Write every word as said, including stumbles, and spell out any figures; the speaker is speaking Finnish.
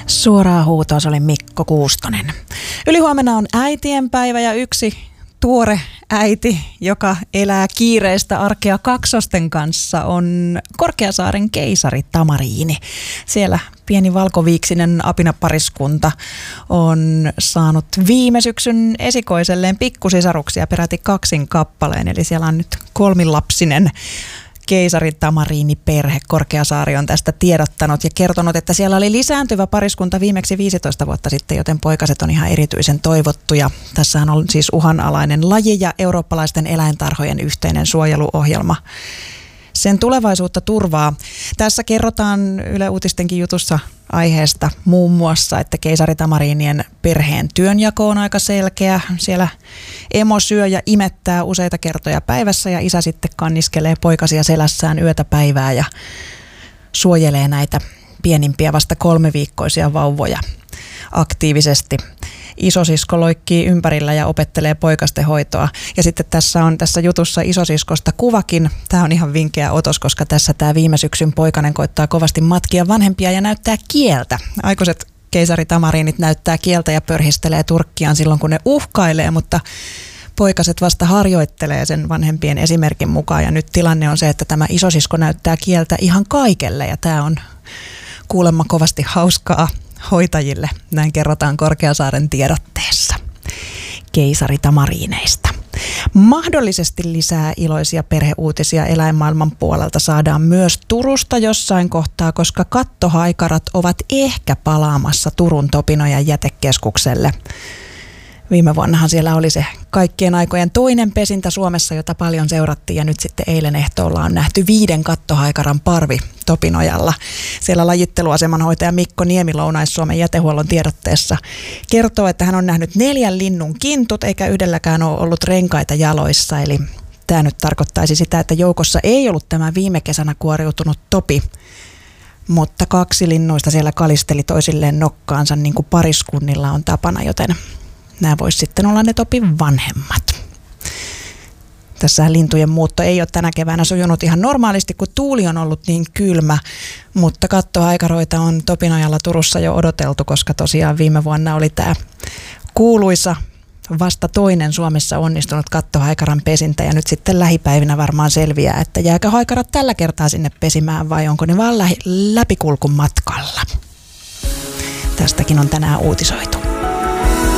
Suoraa huutoa, se oli Mikko Kuustonen. Ylihuomenna on äitienpäivä ja yksi tuore äiti, joka elää kiireistä arkea kaksosten kanssa, on Korkeasaaren keisari Tamariini. Siellä pieni valkoviiksinen apinapariskunta on saanut viime syksyn esikoiselleen pikkusisaruksia peräti kaksin kappaleen. Eli siellä on nyt kolmilapsinen keisari Tamariini-perhe. Korkeasaari on tästä tiedottanut ja kertonut, että siellä oli lisääntyvä pariskunta viimeksi viisitoista vuotta sitten, joten poikaset on ihan erityisen toivottuja. Tässähän on siis uhanalainen laji ja eurooppalaisten eläintarhojen yhteinen suojeluohjelma sen tulevaisuutta turvaa. Tässä kerrotaan Yle Uutistenkin jutussa aiheesta muun muassa, että keisari Tamariinien perheen työnjako on aika selkeä. Siellä emo syö ja imettää useita kertoja päivässä ja isä sitten kanniskelee poikasia selässään yötä päivää ja suojelee näitä pienimpiä vasta kolmeviikkoisia vauvoja aktiivisesti. Isosisko loikkii ympärillä ja opettelee poikasten hoitoa. Ja sitten tässä on tässä jutussa isosiskosta kuvakin. Tämä on ihan vinkeä otos, koska tässä tämä viime syksyn poikanen koittaa kovasti matkia vanhempia ja näyttää kieltä. Aikuiset keisari Tamariinit näyttää kieltä ja pörhistelee turkkiaan silloin, kun ne uhkailee, mutta poikaset vasta harjoittelee sen vanhempien esimerkin mukaan. Ja nyt tilanne on se, että tämä isosisko näyttää kieltä ihan kaikelle ja tämä on kuulemma kovasti hauskaa hoitajille, näin kerrotaan Korkeasaaren tiedotteessa keisari Tamariineista. Mahdollisesti lisää iloisia perheuutisia eläinmaailman puolelta saadaan myös Turusta jossain kohtaa, koska kattohaikarat ovat ehkä palaamassa Turun Topinojan jätekeskukselle. Viime vuonnahan siellä oli se kaikkien aikojen toinen pesintä Suomessa, jota paljon seurattiin, ja nyt sitten eilen ehtoolla on nähty viiden kattohaikaran parvi Topinojalla. Siellä lajitteluaseman hoitaja Mikko Niemi Lounais-Suomen jätehuollon tiedotteessa kertoo, että hän on nähnyt neljän linnun kintut, eikä yhdelläkään ole ollut renkaita jaloissa. Eli tämä nyt tarkoittaisi sitä, että joukossa ei ollut tämä viime kesänä kuoriutunut topi, mutta kaksi linnuista siellä kalisteli toisilleen nokkaansa, niin kuin pariskunnilla on tapana, joten nämä voisi sitten olla ne topin vanhemmat. Tässä lintujen muutto ei ole tänä keväänä sujunut ihan normaalisti, kun tuuli on ollut niin kylmä, mutta kattohaikaroita on Topinojalla Turussa jo odoteltu, koska tosiaan viime vuonna oli tämä kuuluisa vasta toinen Suomessa onnistunut kattohaikaran pesintä, ja nyt sitten lähipäivinä varmaan selviää, että jääkö haikarat tällä kertaa sinne pesimään vai onko ne vaan läpi- läpikulkun matkalla. Tästäkin on tänään uutisoitu.